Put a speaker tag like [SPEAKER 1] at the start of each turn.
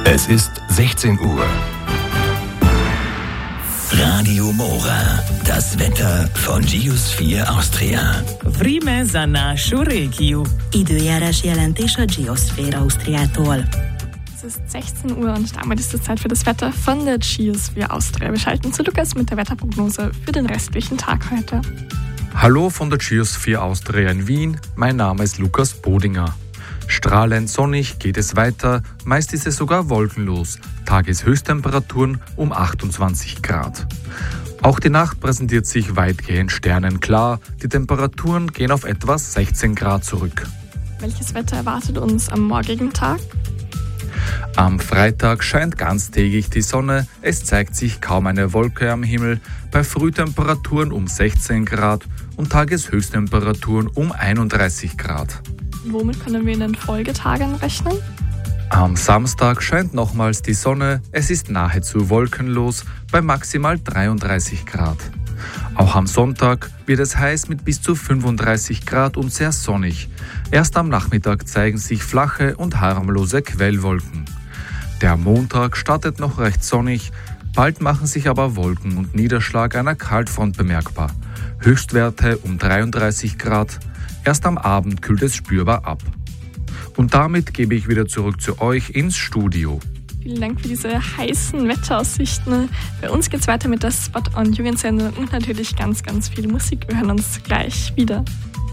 [SPEAKER 1] Es ist 16 Uhr. Radio Mora, das Wetter von Geosphere Austria.
[SPEAKER 2] Vreme za našu regiju.
[SPEAKER 3] Időjárás jelentés a Geosphere Austriától.
[SPEAKER 4] Es ist 16 Uhr und damit ist es Zeit für das Wetter von der Geosphere Austria. Wir schalten zu Lukas mit der Wetterprognose für den restlichen Tag heute.
[SPEAKER 5] Hallo von der Geosphere Austria in Wien, mein Name ist Lukas Bodinger. Strahlend sonnig geht es weiter, meist ist es sogar wolkenlos. Tageshöchsttemperaturen um 28 Grad. Auch die Nacht präsentiert sich weitgehend sternenklar, die Temperaturen gehen auf etwa 16 Grad zurück.
[SPEAKER 4] Welches Wetter erwartet uns am morgigen Tag?
[SPEAKER 5] Am Freitag scheint ganztägig die Sonne, es zeigt sich kaum eine Wolke am Himmel, bei Frühtemperaturen um 16 Grad und Tageshöchsttemperaturen um 31 Grad.
[SPEAKER 4] Womit können wir in den Folgetagen rechnen?
[SPEAKER 5] Am Samstag scheint nochmals die Sonne, es ist nahezu wolkenlos bei maximal 33 Grad. Auch am Sonntag wird es heiß mit bis zu 35 Grad und sehr sonnig. Erst am Nachmittag zeigen sich flache und harmlose Quellwolken. Der Montag startet noch recht sonnig, bald machen sich aber Wolken und Niederschlag einer Kaltfront bemerkbar. Höchstwerte um 33 Grad. Erst am Abend kühlt es spürbar ab. Und damit gebe ich wieder zurück zu euch ins Studio.
[SPEAKER 4] Vielen Dank für diese heißen Wetteraussichten. Bei uns geht es weiter mit der Spot-on-Jugendsendung und natürlich ganz, ganz viel Musik. Wir hören uns gleich wieder.